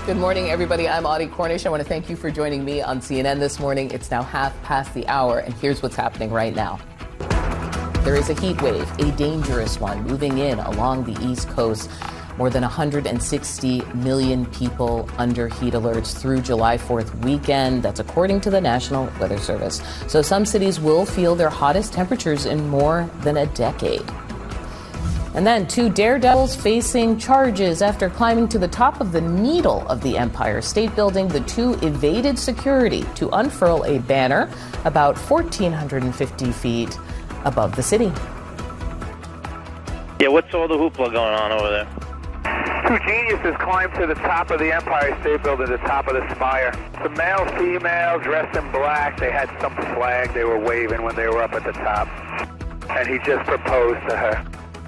Good morning, everybody. I'm Audie Cornish. I want to thank you for joining me on CNN this morning. It's now 5:30, and here's what's happening right now. There is a heat wave, a dangerous one, moving in along the East Coast. More than 160 million people under heat alerts through July 4th weekend. That's according to the National Weather Service. So some cities will feel their hottest temperatures in more than a decade. And then 2 daredevils facing charges after climbing to the top of the needle of the Empire State Building. The 2 evaded security to unfurl a banner about 1,450 feet above the city. Yeah, what's all the hoopla going on over there? 2 geniuses climbed to the top of the Empire State Building, the top of the spire. Some male, female, dressed in black. They had some flag they were waving when they were up at the top. And he just proposed to her.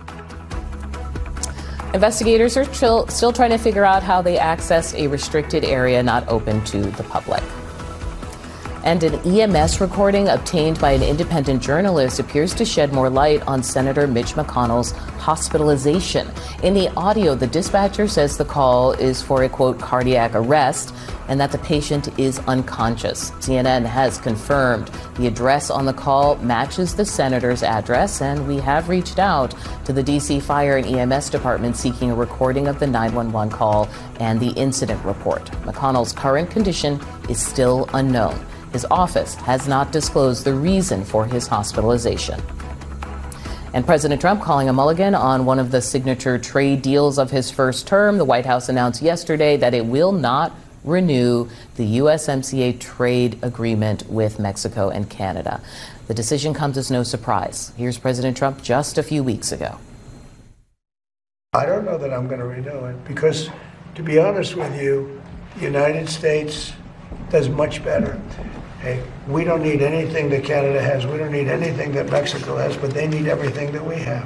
Investigators are still trying to figure out how they accessed a restricted area not open to the public. And an EMS recording obtained by an independent journalist appears to shed more light on Senator Mitch McConnell's hospitalization. In the audio, the dispatcher says the call is for a, quote, cardiac arrest and that the patient is unconscious. CNN has confirmed the address on the call matches the senator's address, and we have reached out to the D.C. Fire and EMS Department seeking a recording of the 911 call and the incident report. McConnell's current condition is still unknown. His office has not disclosed the reason for his hospitalization. And President Trump calling a mulligan on one of the signature trade deals of his first term. The White House announced yesterday that it will not renew the USMCA trade agreement with Mexico and Canada. The decision comes as no surprise. Here's President Trump just a few weeks ago. I don't know that I'm going to renew it because, to be honest with you, the United States does much better. Hey, we don't need anything that Canada has. We don't need anything that Mexico has, but they need everything that we have.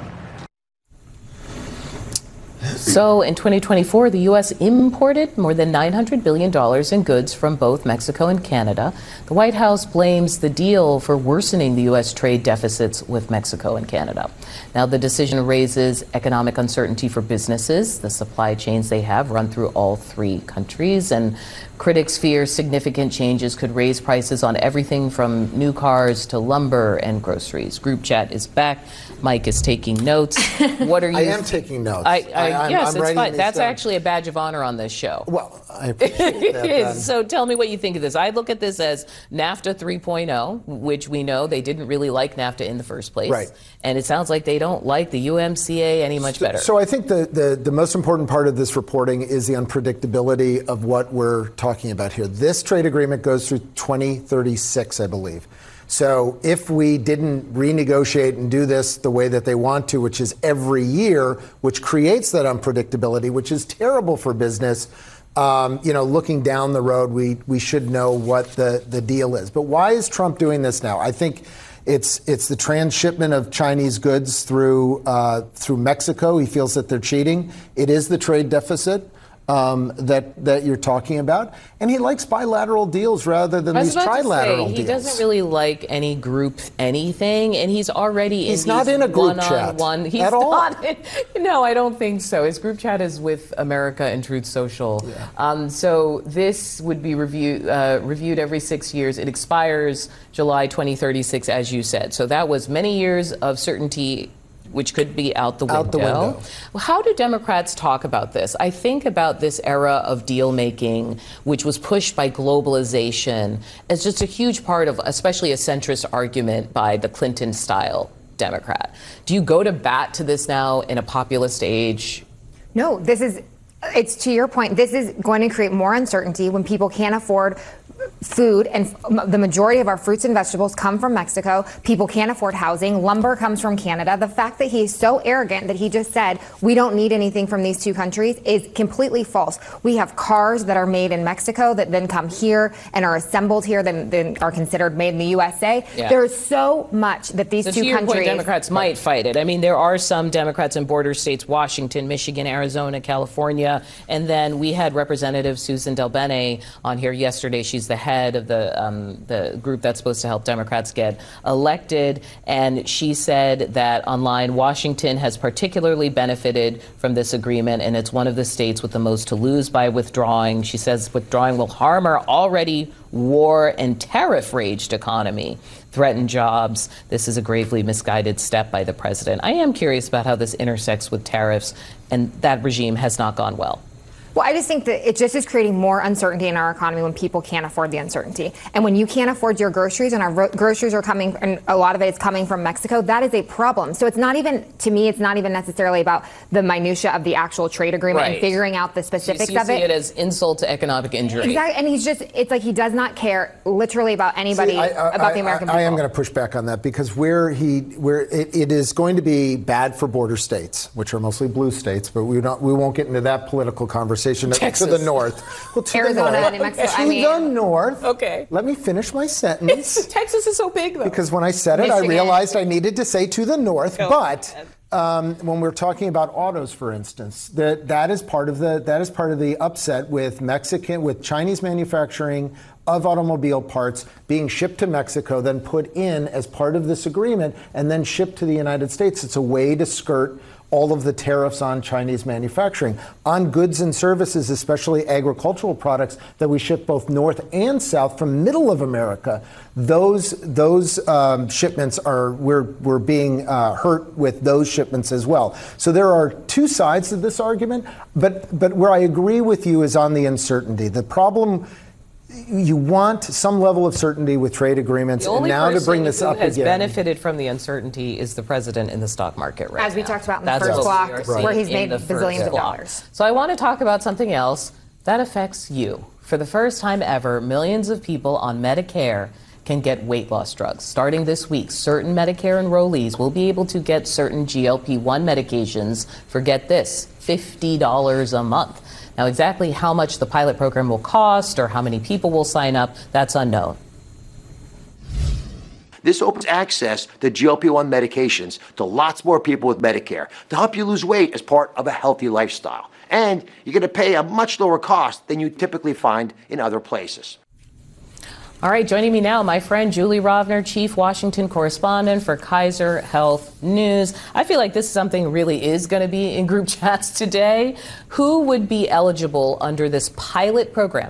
So in 2024, the U.S. imported more than $900 billion in goods from both Mexico and Canada. The White House blames the deal for worsening the U.S. trade deficits with Mexico and Canada. Now, the decision raises economic uncertainty for businesses. The supply chains they have run through all 3 countries, and critics fear significant changes could raise prices on everything from new cars to lumber and groceries. Group chat is back. Mike is taking notes. What are you? I am taking notes. Yes, I'm it's fine. That's down. actually a badge of honor on this show. Well, I appreciate that. It is. So tell me what you think of this. I look at this as NAFTA 3.0, which we know they didn't really like NAFTA in the first place. Right. And it sounds like they don't like the UMCA any much better. So I think the most important part of this reporting is the unpredictability of what we're talking about here. This trade agreement goes through 2036, I believe. So if we didn't renegotiate and do this the way that they want to, which is every year, which creates that unpredictability, which is terrible for business, looking down the road, we should know what the deal is. But why is Trump doing this now? I think it's the transshipment of Chinese goods through Mexico. He feels that they're cheating. It is the trade deficit that you're talking about, and he likes bilateral deals rather than these trilateral deals. He doesn't really like any group anything, and he's already he's not in a group chat at all. No, I don't think so. His group chat is with America and Truth Social. Yeah. So this would be reviewed every 6 years. It expires July 2036, as you said. So that was many years of certainty, which could be out the window. Well, how do Democrats talk about this? I think about this era of deal making, which was pushed by globalization, as just a huge part of especially a centrist argument by the Clinton-style Democrat. Do you go to bat to this now in a populist age? No, it's to your point, this is going to create more uncertainty when people can't afford food, and the majority of our fruits and vegetables come from Mexico. People can't afford housing. Lumber comes from Canada. The fact that he's so arrogant that he just said we don't need anything from these 2 countries is completely false. We have cars that are made in Mexico that then come here and are assembled here, then are considered made in the USA. Yeah. There is so much that these 2 to your countries. Point, Democrats might fight it. I mean, there are some Democrats in border states: Washington, Michigan, Arizona, California, and then we had Representative Susan DelBene on here yesterday. She's the head head of the group that's supposed to help Democrats get elected. And she said that online, Washington has particularly benefited from this agreement, and it's one of the states with the most to lose by withdrawing. She says withdrawing will harm our already war and tariff-raged economy, threaten jobs. This is a gravely misguided step by the president. I am curious about how this intersects with tariffs, and that regime has not gone well. Well, I just think that it just is creating more uncertainty in our economy when people can't afford the uncertainty. And when you can't afford your groceries, and our groceries are coming, and a lot of it is coming from Mexico, that is a problem. So it's not even, to me, it's not even necessarily about the minutia of the actual trade agreement and figuring out the specifics of it. You see it as insult to economic injury. Exactly. And he's just, it's like he does not care literally about anybody, about the American people. I am going to push back on that because it is going to be bad for border states, which are mostly blue states, but we won't get into that political conversation. Texas. To the north. Well, to Arizona the north. and New Mexico. The north. Okay. Let me finish my sentence. Texas is so big, though. Because when I said it, I realized I needed to say to the north. Go but when we're talking about autos, for instance, that is part of the upset with Chinese manufacturing of automobile parts being shipped to Mexico, then put in as part of this agreement, and then shipped to the United States. It's a way to skirt all of the tariffs on Chinese manufacturing. On goods and services, especially agricultural products that we ship both north and south from middle of America, those shipments we're being hurt with those shipments as well. So there are two sides to this argument, but where I agree with you is on the uncertainty. The problem, you want some level of certainty with trade agreements, and now to bring this up again. The only person who has benefited from the uncertainty is the president in the stock market right now. As we talked about in the first block, where he's made bazillions of dollars. So I want to talk about something else that affects you. For the first time ever, millions of people on Medicare can get weight loss drugs. Starting this week, certain Medicare enrollees will be able to get certain GLP-1 medications for, get this, $50 a month. Now, exactly how much the pilot program will cost or how many people will sign up, that's unknown. This opens access to GLP-1 medications to lots more people with Medicare to help you lose weight as part of a healthy lifestyle. And you're going to pay a much lower cost than you typically find in other places. All right, joining me now, my friend Julie Rovner, Chief Washington Correspondent for Kaiser Health News. I feel like this is something really is going to be in group chats today. Who would be eligible under this pilot program?